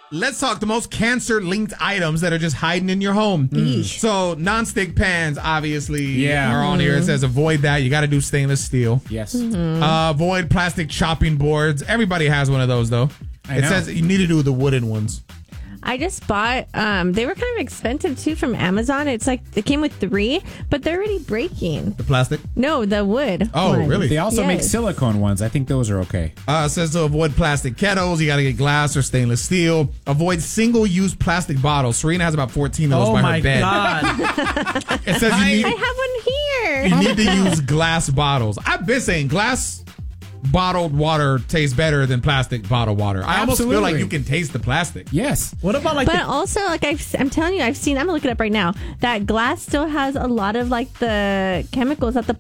let's talk the most cancer-linked items that are just hiding in your home. So, non-stick pans, obviously, are on here. It says avoid that. You got to do stainless steel. Yes. Avoid plastic chopping boards. Everybody has one of those, though. It says you need to do the wooden ones. I just bought, they were kind of expensive too from Amazon. It's like, it came with 3, but they're already breaking. The plastic? No, the wood. Oh, ones. really? They also make silicone ones. I think those are okay. It says to avoid plastic kettles. You got to get glass or stainless steel. Avoid single-use plastic bottles. Serena has about 14 of those by her bed. God. It says I have one here. you need to use glass bottles. I've been saying glass bottled water tastes better than plastic bottled water. I almost feel like you can taste the plastic. Yes. What about like? But also, like I'm telling you, I'm gonna look it up right now. That glass still has a lot of like the chemicals that the